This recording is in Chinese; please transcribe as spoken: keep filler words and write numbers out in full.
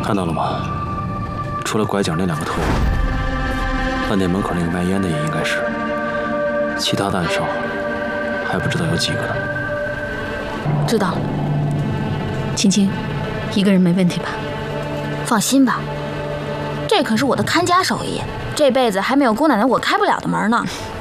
看到了吗？除了拐角那两个头，饭店门口那个卖烟的也应该是。其他的暗哨还不知道有几个呢。 知道了。青青，一个人没问题吧？ 放心吧，这可是我的看家手艺，这辈子还没有姑奶奶我开不了的门呢。